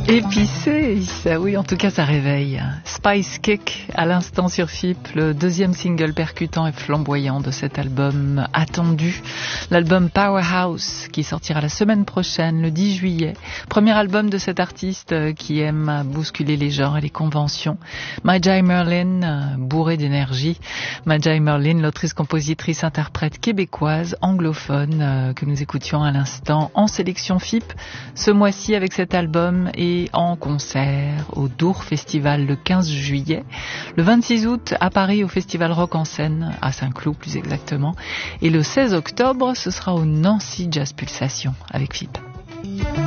Épicé, ça, oui, en tout cas ça réveille. Spice Kick à l'instant sur FIP, le deuxième single percutant et flamboyant de cet album attendu, l'album Powerhouse qui sortira la semaine prochaine, le 10 juillet. Premier album de cet artiste qui aime bousculer les genres et les conventions. Majai Merlin, bourrée d'énergie. Majai Merlin, l'autrice, compositrice, interprète québécoise, anglophone, que nous écoutions à l'instant en sélection FIP ce mois-ci avec cet album et en concert au Dour Festival le 15 juillet, le 26 août à Paris au Festival Rock en Seine, à Saint-Cloud plus exactement, et le 16 octobre ce sera au Nancy Jazz Pulsation avec FIP.